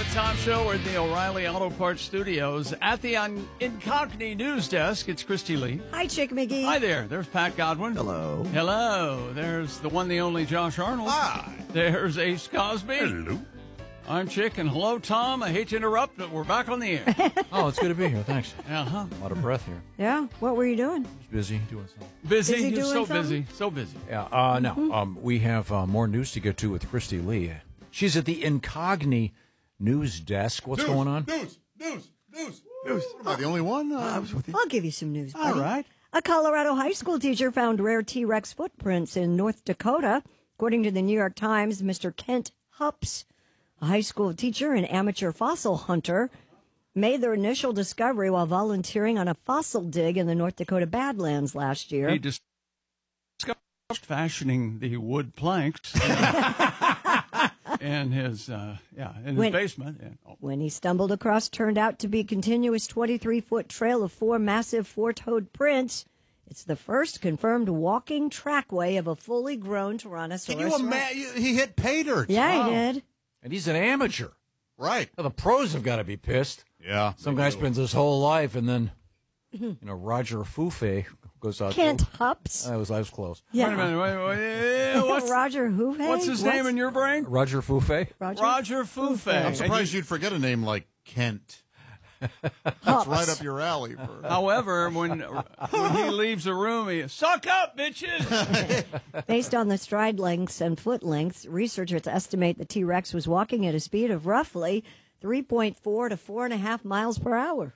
Tom Show. We're at the O'Reilly Auto Parts Studios at the Incogni News Desk. It's Christy Lee. Hi, Chick McGee. Hi there. There's Pat Godwin. Hello. Hello. There's the one, the only Josh Arnold. Hi. There's Ace Cosby. Hello. I'm Chick, and hello, Tom. I hate to interrupt, but we're back on the air. Oh, it's good to be here. Thanks. Uh-huh. A lot of breath here. Yeah, what were you doing? Just busy doing something. Busy? Busy You're doing so something? busy. So busy. Yeah. No. We have more news to get to with Christy Lee. She's at the Incogni News Desk. What's going on? News. Am I the only one? I was with you. I'll give you some news, buddy. All right. A Colorado high school teacher found rare T-Rex footprints in North Dakota. According to the New York Times, Mr. Kent Hups, a high school teacher and amateur fossil hunter, made their initial discovery while volunteering on a fossil dig in the North Dakota Badlands last year. He discussed fashioning the wood planks in his basement. Yeah. Oh. When he stumbled across turned out to be a continuous 23-foot trail of four massive four-toed prints. It's the first confirmed walking trackway of a fully grown Tyrannosaurus Can you Rex. imagine? He hit pay dirt. Yeah, he did. And he's an amateur. Right. Well, the pros have got to be pissed. Yeah. Some guy spends his whole life, and then, Roger Foufe goes out. Kent Hups. I was close. Wait a Yeah. minute. What's, Roger Houfe? what's his name in your brain? Roger Foufe. Roger Foufe. I'm surprised you'd forget a name like Kent. That's right up your alley. However, when he leaves a room, he suck up, bitches. Based on the stride lengths and foot lengths, researchers estimate the T-Rex was walking at a speed of roughly 3.4 to 4.5 miles per hour.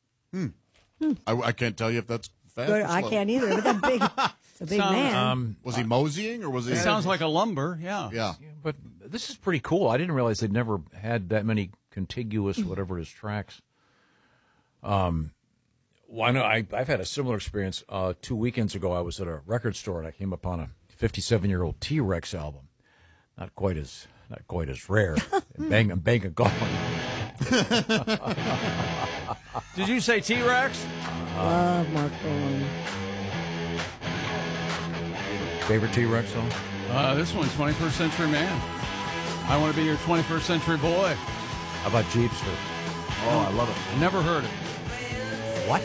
I can't tell you if that's fast. Good, or I slow. can't either. But that big, it's a big Sounds- man. Was he moseying or was he? It sounds like a lumber, yeah. Yeah. Yeah, but this is pretty cool. I didn't realize they'd never had that many contiguous, whatever it is, tracks. Well, I know I've had a similar experience. 2 weekends ago, I was at a record store and I came upon a 57-year-old T-Rex album. Not quite as rare. Bang a gong. Did you say T-Rex? Love Mark Bowen. Favorite T-Rex song? This one's 21st Century Man. I want to be your 21st Century boy. How about Jeepster? Oh, I love it. Never heard it. What?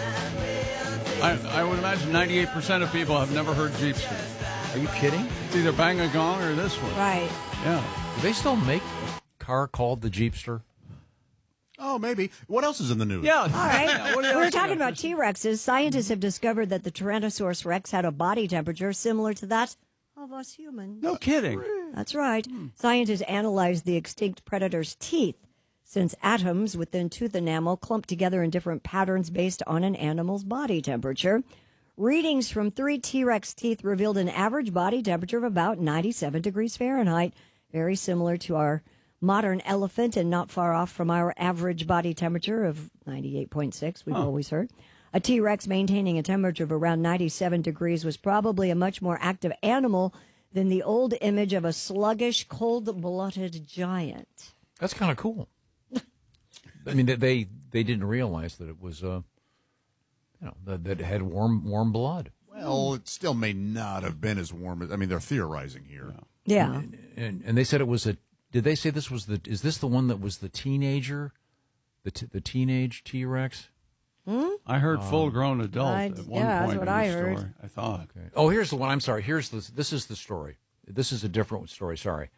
I would imagine 98% of people have never heard Jeepster. Are you kidding? It's either Bang a Gong or this one. Right. Yeah. Do they still make a car called the Jeepster? Oh, maybe. What else is in the news? Yeah. All right. Yeah, what We else were you talking got? about T-Rexes. Scientists have discovered that the Tyrannosaurus Rex had a body temperature similar to that of us humans. No kidding. That's right. Scientists analyzed the extinct predator's teeth, since atoms within tooth enamel clump together in different patterns based on an animal's body temperature. Readings from 3 T-Rex teeth revealed an average body temperature of about 97 degrees Fahrenheit, very similar to our modern elephant and not far off from our average body temperature of 98.6, we've always heard. A T-Rex maintaining a temperature of around 97 degrees was probably a much more active animal than the old image of a sluggish, cold-blooded giant. That's kind of cool. I mean, they didn't realize that it was, that it had warm blood. Well, it still may not have been as warm as. I mean, they're theorizing here. Yeah. And they said it was a. Did they say this was the? Is this the one that was the teenager, the teenage T-Rex? I heard full-grown adult I- at one yeah, that's point what in the I heard. story. I thought. Okay. Oh, here's the one. I'm sorry. This is the story. This is a different story. Sorry.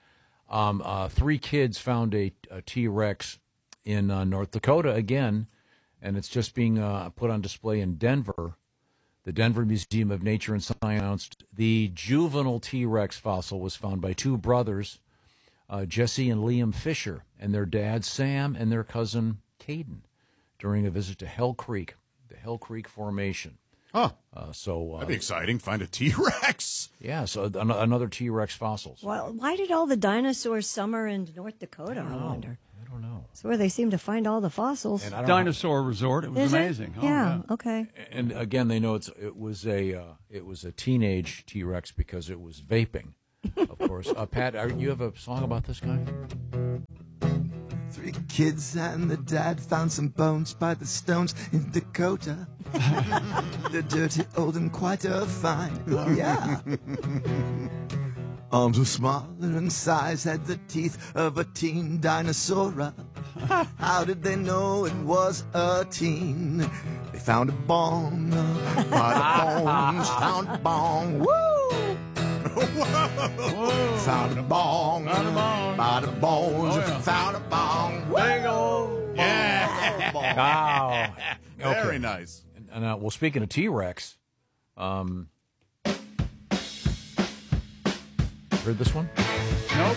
3 kids found a T-Rex in North Dakota again, and it's just being put on display in Denver. The Denver Museum of Nature and Science announced the juvenile T-Rex fossil was found by 2 brothers, Jesse and Liam Fisher, and their dad Sam and their cousin Caden, during a visit to Hell Creek, the Hell Creek Formation. Huh. That'd be exciting. Find a T-Rex. Yeah, so another T-Rex fossil. Well, why did all the dinosaurs summer in North Dakota, I wonder? I don't know. It's where they seem to find all the fossils. And I don't know. Dinosaur Resort. It was Is it? amazing. Oh, yeah, okay. And again, they know it was a teenage T-Rex because it was vaping, of course. Pat, you have a song about this guy? 3 kids and the dad found some bones by the stones in Dakota. They're dirty, old, and quite a find. Yeah. Arms were smaller in size, had the teeth of a teen dinosaur. How did they know it was a teen? They found a bong, bada bones, found a bong, woo! Found a bong, bada bones, found a bong, Big old. Yeah. Oh, okay. Very nice. And well, speaking of T-Rex, heard this one? Nope.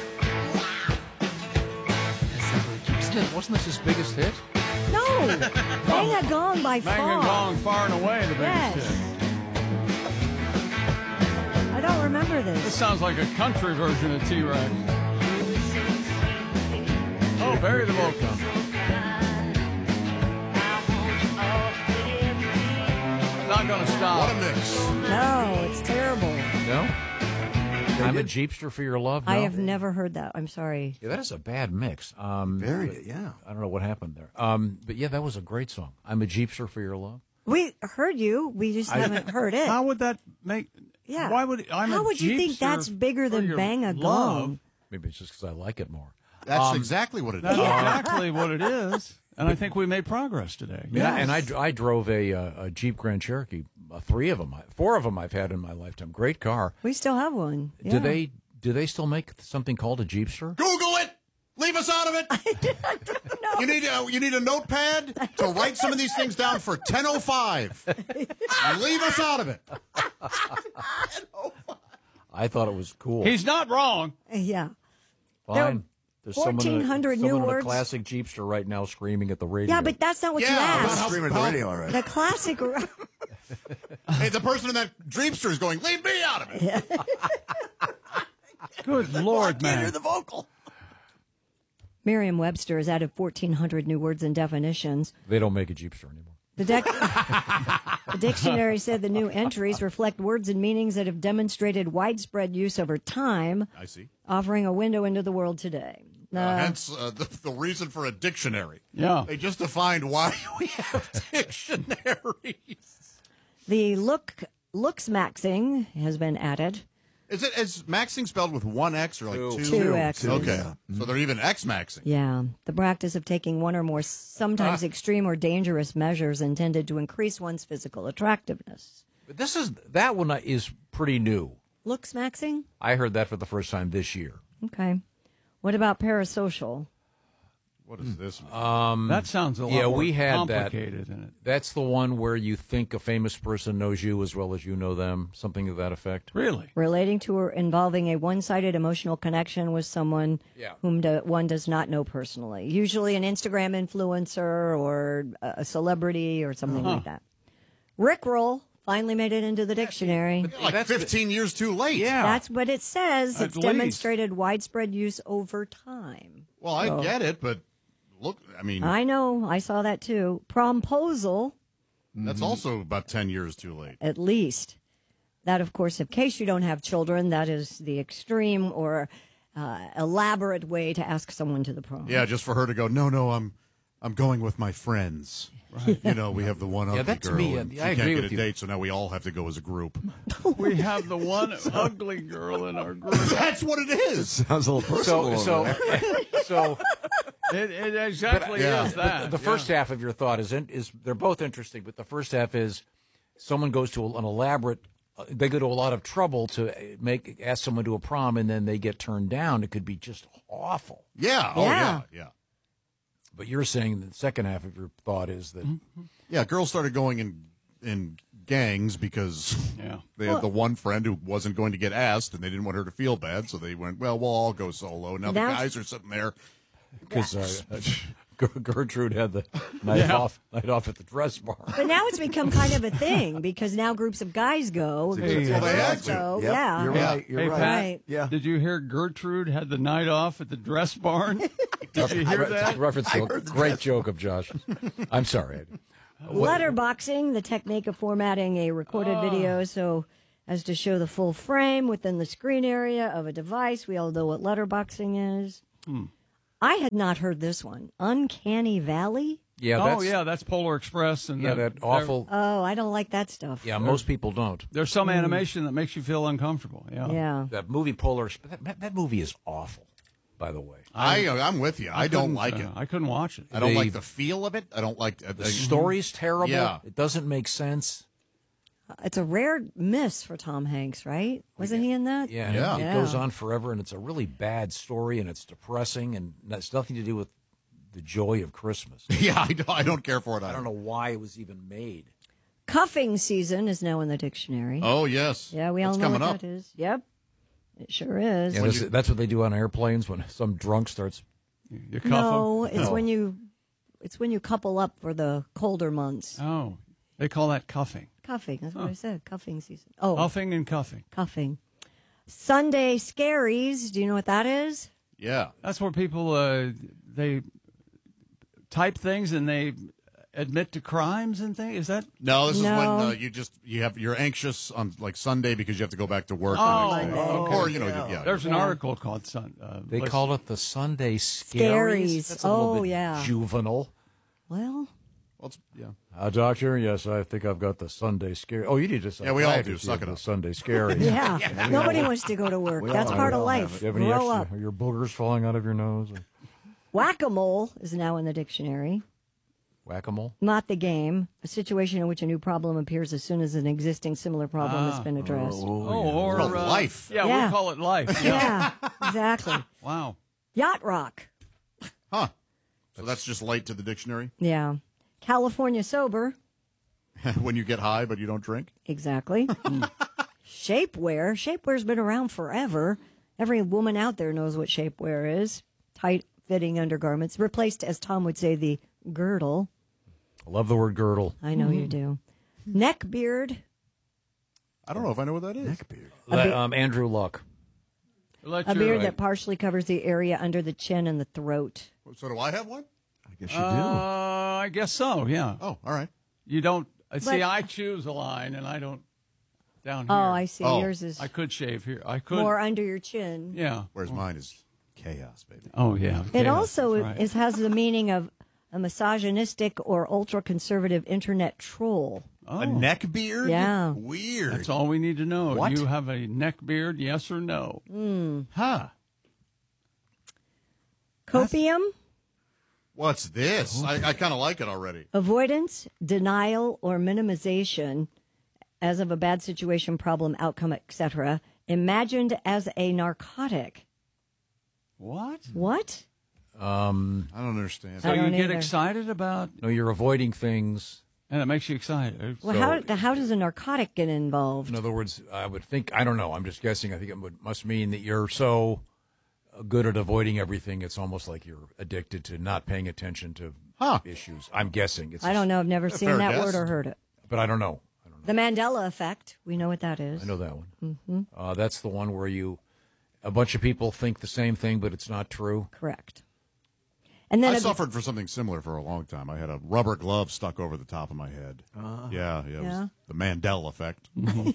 Wasn't this his biggest hit? No, Bang a Gong by Bang far. and Gong, far and away the biggest Yes. hit. I don't remember This this. sounds like a country version of T-Rex. Oh, Barry the vocal. Not gonna stop. What a mix. No, it's terrible. No? I'm a Jeepster for your love? No? I have never heard that. I'm sorry. Yeah, that is a bad mix. Very, yeah. I don't know what happened there. But yeah, that was a great song. I'm a Jeepster for your love. We heard you. We just haven't heard it. How would that make? Yeah. Why would How would you think that's bigger than Bang a Gong? Maybe it's just because I like it more. That's exactly what it That's is. exactly what it is. And I think we made progress today. Yeah, and I drove a Jeep Grand Cherokee. 4 of them I've had in my lifetime. Great car. We still have one. Yeah. Do they still make something called a Jeepster? Google it. Leave us out of it. You need a notepad to write some of these things down for 10:05. Leave us out of it. I thought it was cool. He's not wrong. Yeah. Fine. There's someone in 1,400 new someone in a words. classic Jeepster right now screaming at the radio. Yeah, but that's not what you Yeah, asked. Screaming at the radio, all right. The classic. Hey, the person in that Dreamster is going, leave me out of it. Good Lord, man. the vocal. Merriam-Webster has added 1,400 new words and definitions. They don't make a Jeepster anymore. The dictionary said the new entries reflect words and meanings that have demonstrated widespread use over time, I see. offering a window into the world today. Hence the reason for a dictionary. Yeah. They just defined why we have dictionaries. The looks maxing has been added. Is maxing spelled with one X or like two? Two X's. Okay. So they're even X maxing. Yeah, the practice of taking one or more sometimes extreme or dangerous measures intended to increase one's physical attractiveness. But that one is pretty new. Looks maxing? I heard that for the first time this year. Okay. What about parasocial? What is this? That sounds a lot more we had that. complicated in it. That's the one where you think a famous person knows you as well as you know them, something to that effect. Really? Relating to or involving a one-sided emotional connection with someone whom one does not know personally. Usually an Instagram influencer or a celebrity or something like that. Rickroll finally made it into the dictionary. Like 15 years too late. Yeah. That's what it says. At It's least. demonstrated widespread use over time. Well, I get it, but look, I mean, I know. I saw that too. Promposal, that's also about 10 years too late. at least. That, of course, in case you don't have children, that is the extreme or elaborate way to ask someone to the prom. Yeah, just for her to go, no, I'm going with my friends. Right. You know, we have the one ugly that's girl. me. And I she agree can't get with a you. date, so now we all have to go as a group. We have the one ugly girl in our group. That's what it is. Sounds a little personal. So It exactly Yeah. is that. the first half of your thought is they're both interesting, but the first half is someone goes to an elaborate. They go to a lot of trouble to ask someone to a prom, and then they get turned down. It could be just awful. Yeah. Oh, Yeah. yeah. But you're saying the second half of your thought is that Yeah, girls started going in gangs because they had the one friend who wasn't going to get asked, and they didn't want her to feel bad, so they went, well, we'll all go solo. Now the That's- guys are sitting there. because Gertrude had the night off at the dress bar. But now it's become kind of a thing because now groups of guys go. Well, they had to. So, Yep, yeah. You're right. You're Hey, right. Pat, Right. Yeah. did you hear Gertrude had the night off at the dress barn? Did you hear that? Reference to a great joke of Josh. I'm sorry. Letterboxing, the technique of formatting a recorded video so as to show the full frame within the screen area of a device. We all know what letterboxing is. I had not heard this one. Uncanny Valley? Yeah, that's Polar Express. And that awful. Oh, I don't like that stuff. Yeah, most people don't. There's some animation that makes you feel uncomfortable. Yeah. Yeah. That movie Polar. That movie is awful. by the way. I'm with you. I don't like it. I couldn't watch it. I don't like the feel of it. I don't like The story's terrible. Yeah. It doesn't make sense. It's a rare miss for Tom Hanks, right? Wasn't he in that? Yeah, and it goes on forever, and it's a really bad story, and it's depressing, and it's nothing to do with the joy of Christmas. Yeah, I don't care for it. I don't know why it was even made. Cuffing season is now in the dictionary. Oh, yes. Yeah, we all That's know coming what up. that is. Yep, it sure is. Yeah, that's what they do on airplanes when some drunk starts. You cuff No, them? it's when you couple up for the colder months. Oh, they call that cuffing. Cuffing, that's what I said. Cuffing season. Oh, Cuffing and cuffing. cuffing. Sunday scaries. Do you know what that is? Yeah. That's where people they type things and they admit to crimes and things. Is that? No, this No. is when you're anxious on like Sunday because you have to go back to work. Oh, the next day. okay. Or yeah. There's an article called They call it the Sunday scaries. Scaries. That's a little Oh, bit yeah. juvenile. Well, Well, yeah. Doctor, yes, I think I've got the Sunday scary. Oh, you need to. Yeah, we all do. Suck it the up. Sunday scary. yeah. Nobody wants to go to work. That's part of life. Do you have any Grow extra? up. Are your boogers falling out of your nose? Whack-a-mole is now in the dictionary. Whack-a-mole? Not the game. A situation in which a new problem appears as soon as an existing similar problem has been addressed. or life. Yeah, Yeah. we call it life. Yeah, exactly. Wow. Yacht rock. Huh. So that's just light to the dictionary? Yeah. California sober. When you get high but you don't drink? Exactly. Shapewear. Shapewear's been around forever. Every woman out there knows what shapewear is. Tight-fitting undergarments. Replaced, as Tom would say, the girdle. I love the word girdle. I know you do. Neck beard. I don't know if I know what that is. Andrew Luck. A beard that partially covers the area under the chin and the throat. So do I have one? I guess you do. I guess so, yeah. Oh, all right. You don't. See, But- I choose a line and I don't down here. Oh, I see. Oh. Yours is I could shave here. I could. more under your chin. Yeah. Whereas mine is chaos, baby. Oh, yeah. It Yeah, also that's right. has the meaning of a misogynistic or ultra-conservative internet troll. A neck beard? Yeah. Weird. That's all we need to know. What? You have a neck beard, yes or no? Huh. Copium, What's this? I kind of like it already. avoidance, denial, or minimization as of a bad situation, problem, outcome, etc., imagined as a narcotic. What? What? I don't understand. So I you don't get either. excited about, No, you're avoiding things. and it makes you excited. Well, how does a narcotic get involved? In other words, I would think, I don't know, I'm just guessing. I think must mean that you're so good at avoiding everything, it's almost like you're addicted to not paying attention to issues. I'm guessing. It's I don't know. I've never seen fair that guess. word or heard it. But I don't know. The Mandela effect. We know what that is. I know that one. That's the one where a bunch of people think the same thing, but it's not true. Correct. And then I suffered for something similar for a long time. I had a rubber glove stuck over the top of my head. Yeah. It was the Mandela effect.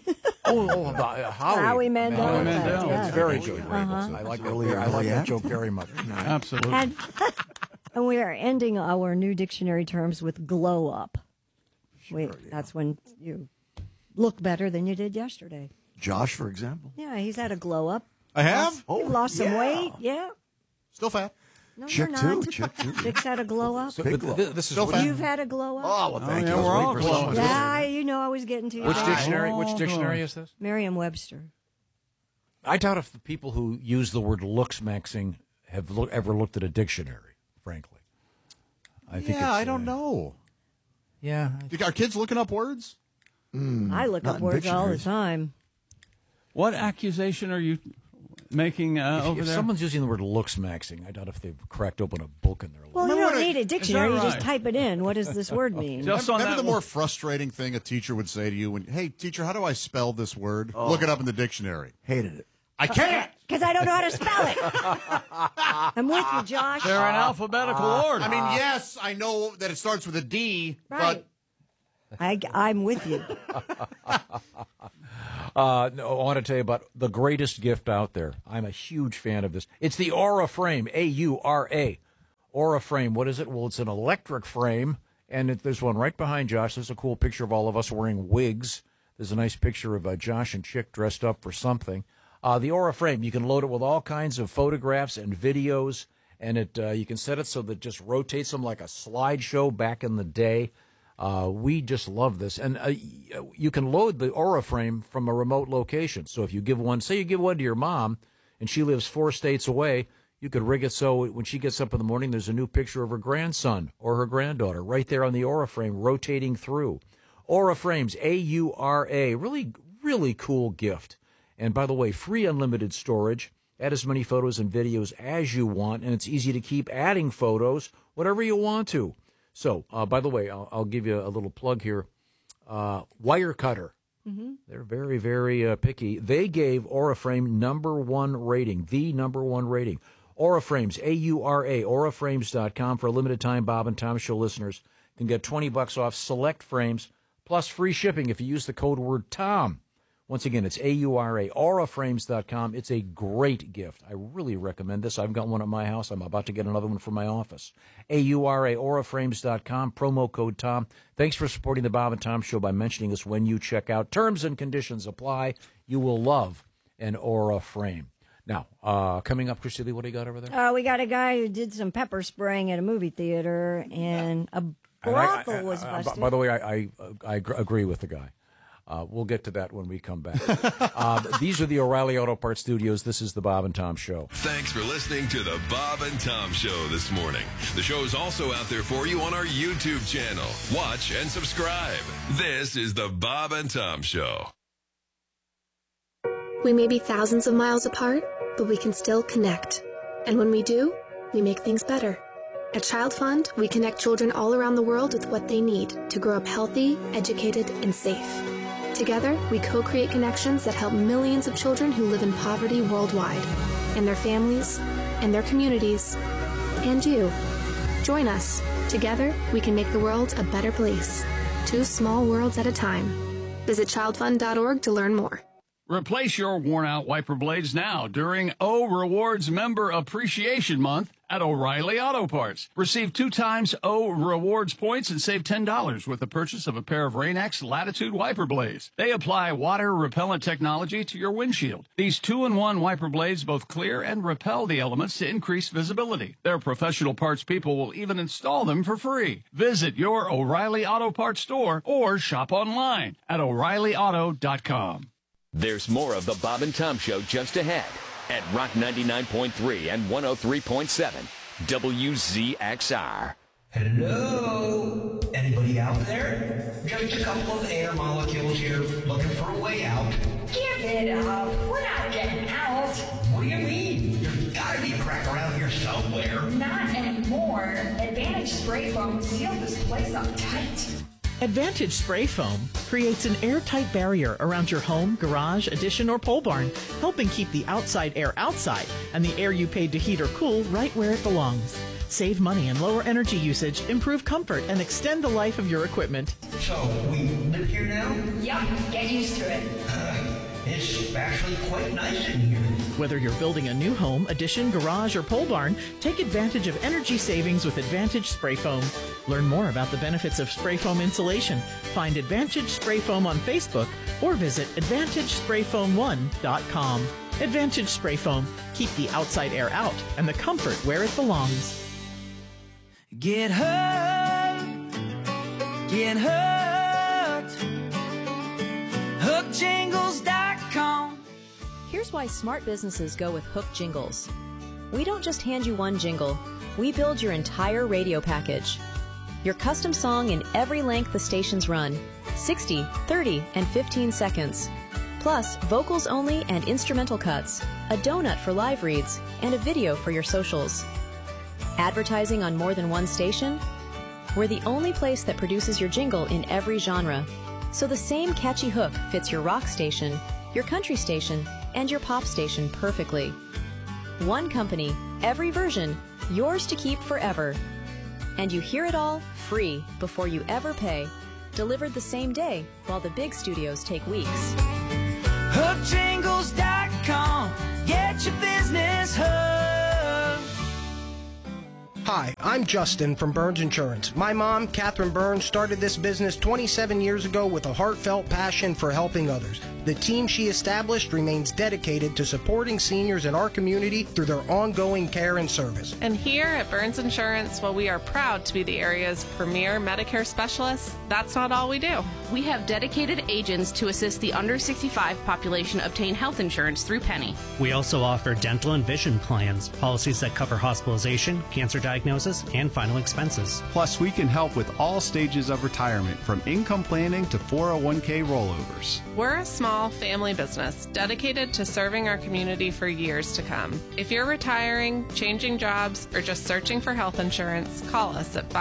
Howie Mandel effect, Mandel. yeah. It's very good. I like that joke very much. Absolutely. And we are ending our new dictionary terms with glow up. That's when you look better than you did yesterday. Josh, for example. Yeah, he's had a glow up. I have? He lost some weight. Yeah. Still fat. No, Chick you're not. too. Chick too. Chick's had a glow up. So, Big but glow. this is Still fat. You've had a glow up. Oh, well, thank yeah, you. we're all glowing. Yeah, you know I was getting to you. Which guys. dictionary? Which dictionary is this? Merriam-Webster. I doubt if the people who use the word looks maxing have ever looked at a dictionary. Frankly, I think. I don't know. Yeah, Are kids looking up words? I look not up in words all the dictionaries. time. What accusation are you making over if there? someone's using the word looks maxing, I doubt if they've cracked open a book in their life. Well, you Remember don't when need a dictionary. You right? just type it in. What does this word mean? Just on Remember that the more one- frustrating thing a teacher would say to you when, hey, teacher, how do I spell this word? Look it up in the dictionary. Hated it. I can't. Because I don't know how to spell it. I'm with you, Josh. They're in alphabetical order. I mean, yes, I know that it starts with a D, Right. I'm with you. No, I want to tell you about the greatest gift out there. I'm a huge fan of this. It's the Aura Frame, A-U-R-A. Aura Frame. What is it? Well, it's an electric frame, and there's one right behind Josh. There's a cool picture of all of us wearing wigs. There's a nice picture of Josh and Chick dressed up for something. The Aura Frame, you can load it with all kinds of photographs and videos, and you can set it so that it just rotates them like a slideshow back in the day. We just love this. And you can load the Aura Frame from a remote location. So if you give one, say you give one to your mom, and she lives 4 states away, you could rig it so when she gets up in the morning, there's a new picture of her grandson or her granddaughter right there on the Aura Frame rotating through. Aura Frames, A-U-R-A, really, really cool gift. And by the way, free unlimited storage. Add as many photos and videos as you want, and it's easy to keep adding photos, whatever you want to. So, by the way, I'll give you a little plug here. Wirecutter. Mm-hmm. They're very, very picky. They gave Aura Frame #1 rating, the #1 rating. Aura Frames, A-U-R-A, auraframes.com. For a limited time, Bob and Tom Show listeners can get $20 off select frames, plus free shipping if you use the code word TOM. Once again, it's A-U-R-A, auraframes.com. It's a great gift. I really recommend this. I've got one at my house. I'm about to get another one for my office. A-U-R-A, auraframes.com, promo code TOM. Thanks for supporting the Bob and Tom Show by mentioning us when you check out. Terms and conditions apply. You will love an Aura Frame. Now, coming up, Christy Lee, what do you got over there? We got a guy who did some pepper spraying at a movie theater, and a brothel was busted. By the way, I agree with the guy. We'll get to that when we come back. These are the O'Reilly Auto Parts Studios. This is the Bob and Tom Show. Thanks for listening to the Bob and Tom Show this morning. The show is also out there for you on our YouTube channel. Watch and subscribe. This is the Bob and Tom Show. We may be thousands of miles apart, but we can still connect. And when we do, we make things better. At Child Fund, we connect children all around the world with what they need to grow up healthy, educated, and safe. Together, we co-create connections that help millions of children who live in poverty worldwide, and their families, and their communities, and you. Join us. Together, we can make the world a better place. 2 small worlds at a time. Visit childfund.org to learn more. Replace your worn-out wiper blades now during O Rewards Member Appreciation Month at O'Reilly Auto Parts. Receive 2 times O Rewards points and save $10 with the purchase of a pair of Rain-X Latitude wiper blades. They apply water-repellent technology to your windshield. These 2-in-1 wiper blades both clear and repel the elements to increase visibility. Their professional parts people will even install them for free. Visit your O'Reilly Auto Parts store or shop online at O'ReillyAuto.com. There's more of the Bob and Tom Show just ahead at Rock 99.3 and 103.7 WZXR. Hello? Anybody out there? Just a couple of air molecules here looking for a way out. Give it up. We're not getting out. What do you mean? There's gotta be a crack around here somewhere. Not anymore. Advantage Spray Foam sealed this place up tight. Advantage Spray Foam creates an airtight barrier around your home, garage, addition, or pole barn, helping keep the outside air outside and the air you paid to heat or cool right where it belongs. Save money and lower energy usage, improve comfort, and extend the life of your equipment. So, we live here now? Yup, get used to it. It's actually quite nice in here. Whether you're building a new home, addition, garage, or pole barn, take advantage of energy savings with Advantage Spray Foam. Learn more about the benefits of spray foam insulation. Find Advantage Spray Foam on Facebook or visit AdvantageSprayFoam1.com. Advantage Spray Foam. Keep the outside air out and the comfort where it belongs. Get hurt. Get hurt. HookJingles.com. Here's why smart businesses go with Hook Jingles. We don't just hand you one jingle. We build your entire radio package. Your custom song in every length the stations run, 60, 30, and 15 seconds. Plus, vocals only and instrumental cuts, a donut for live reads, and a video for your socials. Advertising on more than one station? We're the only place that produces your jingle in every genre. So the same catchy hook fits your rock station, your country station, and your pop station perfectly. One company, every version, yours to keep forever. And you hear it all free before you ever pay. Delivered the same day while the big studios take weeks. HookJingles.com. Get your business hooked. Hi, I'm Justin from Burns Insurance. My mom, Catherine Burns, started this business 27 years ago with a heartfelt passion for helping others. The team she established remains dedicated to supporting seniors in our community through their ongoing care and service. And here at Burns Insurance, while we are proud to be the area's premier Medicare specialists, that's not all we do. We have dedicated agents to assist the under 65 population obtain health insurance through Penny. We also offer dental and vision plans, policies that cover hospitalization, cancer diagnosis, and final expenses. Plus, we can help with all stages of retirement, from income planning to 401k rollovers. We're a small family business dedicated to serving our community for years to come. If you're retiring, changing jobs, or just searching for health insurance, call us at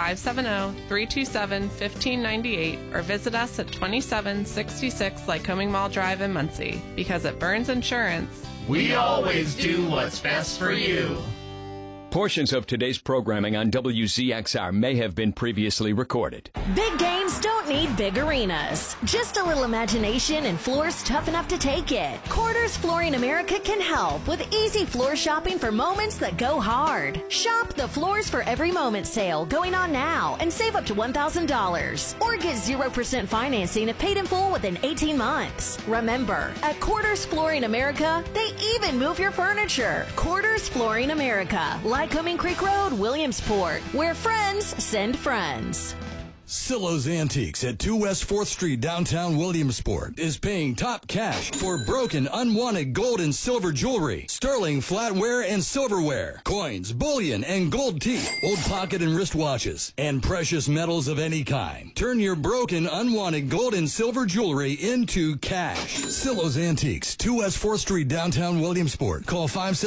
570-327-1598 or visit us at 2766 Lycoming Mall Drive in Muncie. Because at Burns Insurance, we always do what's best for you. Portions of today's programming on WZXR may have been previously recorded. Big games don't need big arenas. Just a little imagination and floors tough enough to take it. Quarters Flooring America can help with easy floor shopping for moments that go hard. Shop the Floors for Every Moment sale going on now and save up to $1,000. Or get 0% financing if paid in full within 18 months. Remember, at Quarters Flooring America, they even move your furniture. Quarters Flooring America. Lycoming Creek Road, Williamsport, where friends send friends. Silo's Antiques at 2 West 4th Street, downtown Williamsport, is paying top cash for broken, unwanted gold and silver jewelry, sterling flatware and silverware, coins, bullion, and gold teeth, old pocket and wristwatches, and precious metals of any kind. Turn your broken, unwanted gold and silver jewelry into cash. Silo's Antiques, 2 West 4th Street, downtown Williamsport. Call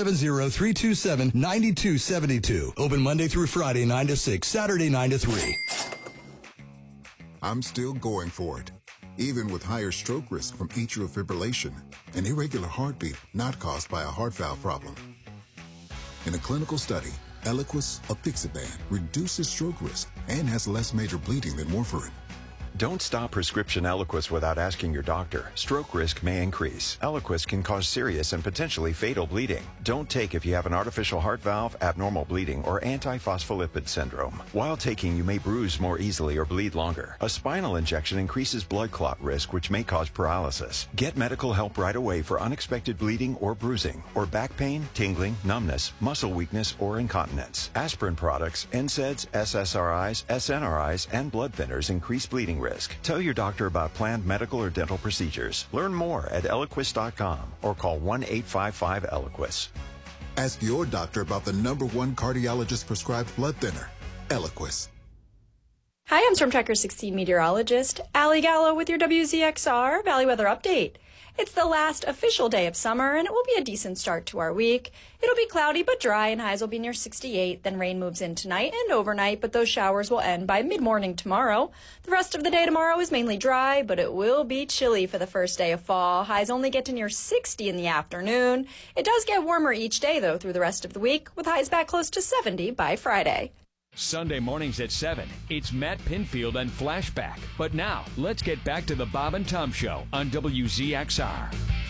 570-327-9272. Open Monday through Friday, 9 to 6, Saturday, 9 to 3. I'm still going for it, even with higher stroke risk from atrial fibrillation, an irregular heartbeat not caused by a heart valve problem. In a clinical study, Eliquis, apixaban, reduces stroke risk and has less major bleeding than warfarin. Don't stop prescription Eliquis without asking your doctor. Stroke risk may increase. Eliquis can cause serious and potentially fatal bleeding. Don't take if you have an artificial heart valve, abnormal bleeding, or antiphospholipid syndrome. While taking, you may bruise more easily or bleed longer. A spinal injection increases blood clot risk, which may cause paralysis. Get medical help right away for unexpected bleeding or bruising, or back pain, tingling, numbness, muscle weakness, or incontinence. Aspirin products, NSAIDs, SSRIs, SNRIs, and blood thinners increase bleeding risk. Tell your doctor about planned medical or dental procedures. Learn more at Eliquis.com or call 1-855-ELIQUIS. Ask your doctor about the #1 cardiologist prescribed blood thinner, Eliquis. Hi, I'm Storm Tracker 16 meteorologist Allie Gallo with your WZXR Valley Weather Update. It's the last official day of summer, and it will be a decent start to our week. It'll be cloudy but dry, and highs will be near 68. Then rain moves in tonight and overnight, but those showers will end by mid-morning tomorrow. The rest of the day tomorrow is mainly dry, but it will be chilly for the first day of fall. Highs only get to near 60 in the afternoon. It does get warmer each day, though, through the rest of the week, with highs back close to 70 by Friday. Sunday mornings at 7, it's Matt Pinfield and Flashback. But now, let's get back to the Bob and Tom Show on WZXR.